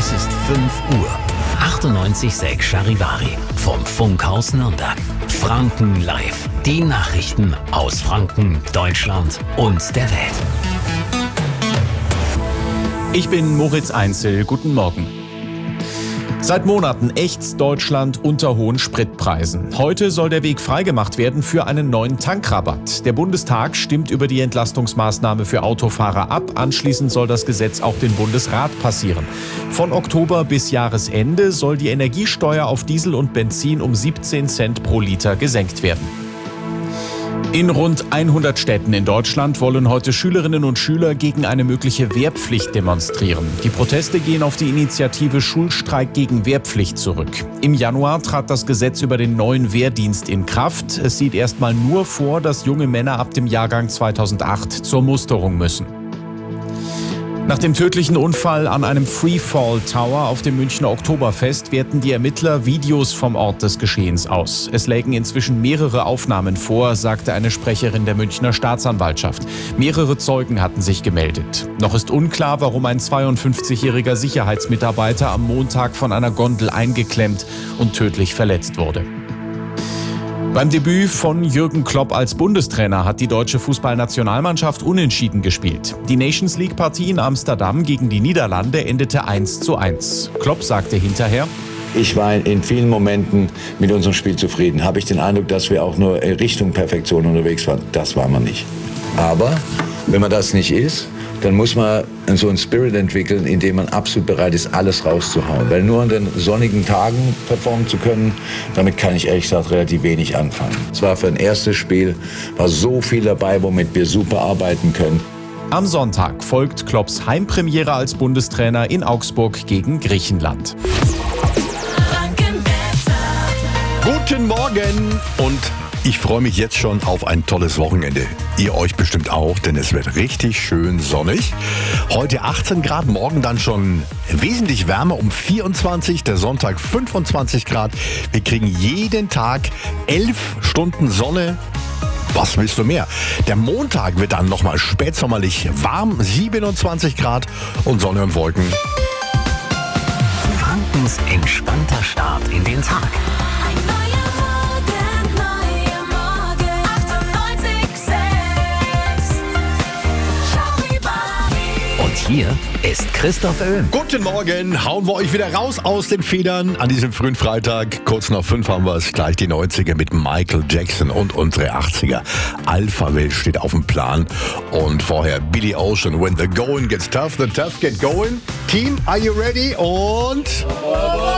Es ist 5 Uhr. 98,6 Charivari vom Funkhaus Nürnberg. Franken live. Die Nachrichten aus Franken, Deutschland und der Welt. Ich bin Moritz Einzel. Guten Morgen. Seit Monaten ächzt Deutschland unter hohen Spritpreisen. Heute soll der Weg freigemacht werden für einen neuen Tankrabatt. Der Bundestag stimmt über die Entlastungsmaßnahme für Autofahrer ab. Anschließend soll das Gesetz auch den Bundesrat passieren. Von Oktober bis Jahresende soll die Energiesteuer auf Diesel und Benzin um 17 Cent pro Liter gesenkt werden. In rund 100 Städten in Deutschland wollen heute Schülerinnen und Schüler gegen eine mögliche Wehrpflicht demonstrieren. Die Proteste gehen auf die Initiative Schulstreik gegen Wehrpflicht zurück. Im Januar trat das Gesetz über den neuen Wehrdienst in Kraft. Es sieht erstmal nur vor, dass junge Männer ab dem Jahrgang 2008 zur Musterung müssen. Nach dem tödlichen Unfall an einem Freefall Tower auf dem Münchner Oktoberfest werten die Ermittler Videos vom Ort des Geschehens aus. Es lägen inzwischen mehrere Aufnahmen vor, sagte eine Sprecherin der Münchner Staatsanwaltschaft. Mehrere Zeugen hatten sich gemeldet. Noch ist unklar, warum ein 52-jähriger Sicherheitsmitarbeiter am Montag von einer Gondel eingeklemmt und tödlich verletzt wurde. Beim Debüt von Jürgen Klopp als Bundestrainer hat die deutsche Fußballnationalmannschaft unentschieden gespielt. Die Nations-League-Partie in Amsterdam gegen die Niederlande endete 1:1. Klopp sagte hinterher: Ich war in vielen Momenten mit unserem Spiel zufrieden. Habe ich den Eindruck, dass wir auch nur Richtung Perfektion unterwegs waren. Das war man nicht. Aber wenn man das nicht ist, dann muss man so einen Spirit entwickeln, in dem man absolut bereit ist, alles rauszuhauen. Weil nur an den sonnigen Tagen performen zu können, damit kann ich ehrlich gesagt relativ wenig anfangen. Es war für ein erstes Spiel, war so viel dabei, womit wir super arbeiten können. Am Sonntag folgt Klopps Heimpremiere als Bundestrainer in Augsburg gegen Griechenland. Guten Morgen und ich freue mich jetzt schon auf ein tolles Wochenende. Ihr euch bestimmt auch, denn es wird richtig schön sonnig. Heute 18 Grad, morgen dann schon wesentlich wärmer um 24, der Sonntag 25 Grad. Wir kriegen jeden Tag 11 Stunden Sonne. Was willst du mehr? Der Montag wird dann nochmal spätsommerlich warm, 27 Grad und Sonne und Wolken. Frankens entspannter Start in den Tag. Hier ist Christoph Oehlen. Guten Morgen, hauen wir euch wieder raus aus den Federn an diesem frühen Freitag. Kurz nach 5 haben wir es, gleich die 90er mit Michael Jackson und unsere 80er. Alpha-Welt steht auf dem Plan und vorher Billy Ocean. When the going gets tough, the tough get going. Team, are you ready? Und